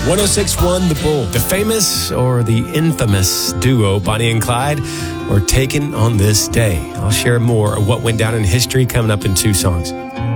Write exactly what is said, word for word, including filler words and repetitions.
one oh six point one The Bull. The famous or the infamous duo Bonnie and Clyde were taken on this day. I'll share more of what went down in history coming up in two songs.